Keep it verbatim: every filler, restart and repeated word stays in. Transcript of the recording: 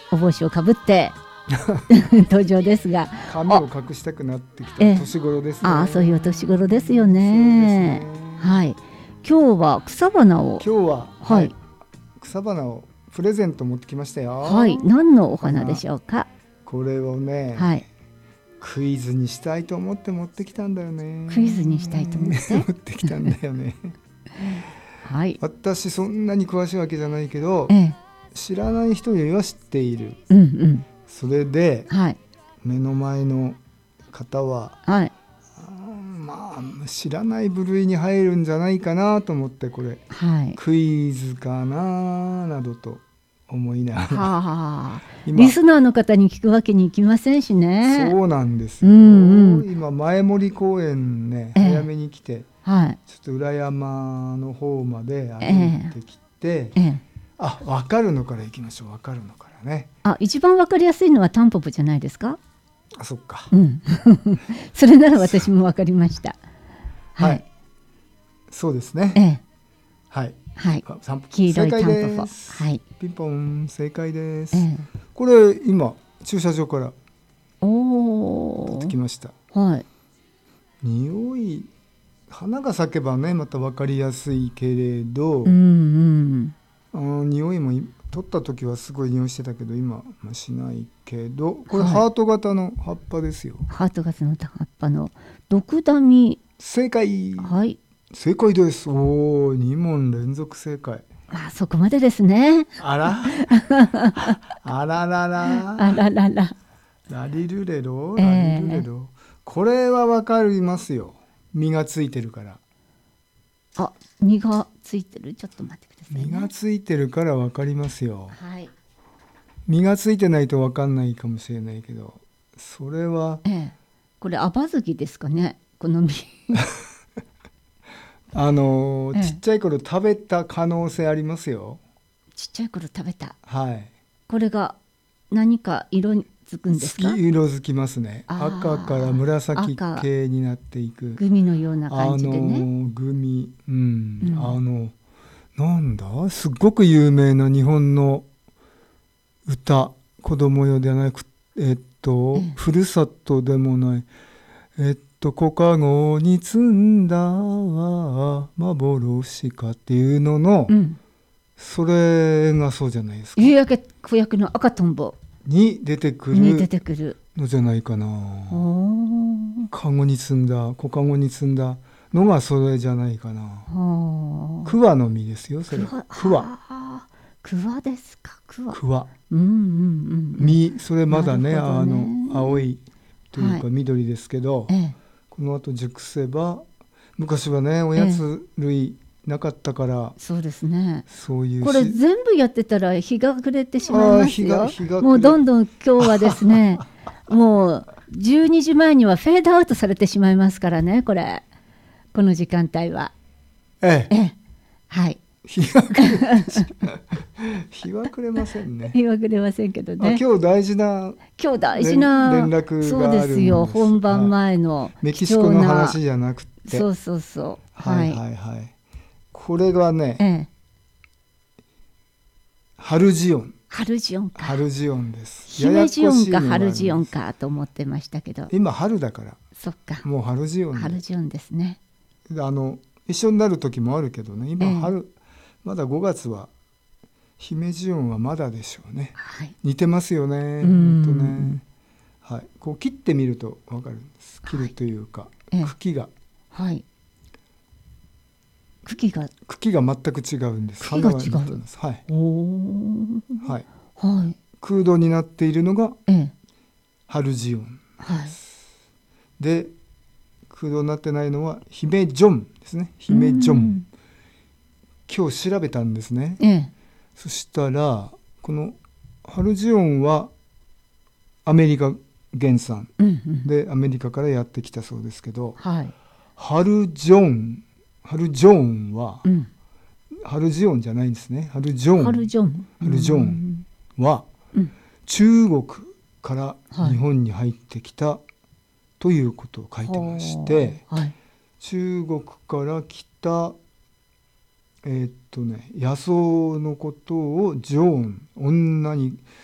お帽子をかぶって登場ですが、 髪を隠したくなってきた年頃ですね。 ああ、そういう年頃ですよね。 そうですね。 はい。今日は草花を、 今日は、 はい、 はい、草花をプレゼント持ってきましたよ。 はい。何のお花でしょうか。 これをね、 はい、 クイズにしたいと思って持ってきたんだよね。 クイズにしたいと思って持ってきたんだよね。 はい。 私そんなに詳しいわけじゃないけど、 ええ、 知らない人には知っている。 うんうん。 それで、 はい、 目の前の方は、 はい、 まあ知らない部類に入るんじゃないかなと思って、これ、 はい、 クイズかななどと思いながら、 はあ、 今リスナーの方に聞くわけにいきませんしね。 そうなんですよ、 うんうん、 今前森公園ね、 ええ、 早めに来て、 はい、 ちょっと裏山の方まで歩いてきて、 ええ、 あ、分かるのからいきましょう。分かるのからね。 あ、一番わかりやすいのはタンポポじゃないですか。 あ、そっか、 うん、それなら私もわかりました。 はい、 はい、 そうですね、 ええ、 はい、 はい、 タンポポ黄色いタンポポ、 正解です。 はい、 ピンポン、正解です。 ええ、 これ今駐車場からお取ってきました。 ー、はい、 匂い、花が咲けばねまた分かりやすいけれど、 うんうんあー匂いも取った時はすごい匂いしてたけど今はしないけど、これはい、 ハート型の葉っぱですよ。 ハート型の葉っぱの毒ダミ、 正解、 はい、 正解です。おー、に問連続正解。 あ、そこまでですね。 あらあらららあららら、 ラリルレロえラリルレえ、 ロ、これは分かりますよ。実がついてるから。 あ、実がついてる。ちょっと待ってくださいね。 実がついてるから分かりますよ。 はい、 実がついてないと分かんないかもしれないけど、それはええ、これアバズギですかね、この実。 あのーええ、 ちっちゃい頃食べた可能性ありますよ。 ちっちゃい頃食べた。 はい。 これが何か色づくんですか。 色づきますね。 あー、 赤から紫赤、 系になっていく。 グミのようなあ感じでね。 のグミ、うん、 うん、 あのなんだ、すっごく有名な日本の歌、子供用ではなく、えっと、 ええ、 ふるさとでもない、えっと、小かごに積んだ幻かっていうのの、 うん、 それがそうじゃないですか。 夕焼け小焼けの赤とんぼに出てくに出るてくる。 のじゃないかな。 おー、 かごに積んだ、小かごに積んだのがそれじゃないかな。 はあ、 桑の実ですよ、それ。 くわ、 桑。 はあ、くわですか、くわ。 桑。 うんうんうんうん。 実、それまだね、 なるほどあのね。 青いというかはい、 緑ですけど、 ええ、 この後熟せば、昔はねおええ、 やつ類なかったから、 そうですね。 そういうこれし全部やってたら日が暮れてしまいあーます日がよ。 日が暮れもうどんどん今日はですね、もうじゅうにじまえにはフェードアウトされてしまいますからね、これ。この時間帯は。 ええ、 ええ、はい。 日が暮れてし日は暮れませんね。 日は暮れませんけどあ、 ね。 今日大事な今日大事連な、 連絡そうがあるんです。 ですよ、本番はい、 前のメキ貴シコの重な、 話じゃなくて、 そうそうそう、 はいはい。 はいはい。これがね、 ええ、 ハルジオン。 ハルジオンか。 ハルジオンです。 姫ジオンかややこしいのがあるんです。 ハルジオンかと思ってましたけど、 今春だからそっか、 もうハルジオンで、 ハルジオンですね。 あの一緒になる時もあるけどね、今ええ、 春、まだごがつは姫ジオンはまだでしょうね。 はい。 似てますよね、 うほんん、 とね。はい、こう切ってみると分かるんです。切るというか、 ええ、 茎がはい。茎が、 茎が全く違うんです。 茎が違う。 花が似てます。はい、 おー、 はい、 はい。 空洞になっているのがええ、 ハルジオンはい。 で、空洞になってないのは姫ジョンですね。姫ジョン。 うん、 今日調べたんですね。 ええ、 そしたらこのハルジオンはアメリカ原産うんうん、 でアメリカからやってきたそうですけど、 はい。 ハルジョンハルジョンは、 うん、 ハルジオンじゃないんですね。ハルジョンハルジョン。 ハルジョンはうん、 中国からはい。 日本に入ってきたということを書いてまして、 はい。 中国から来たえーっとね野草のことをジョーン、女に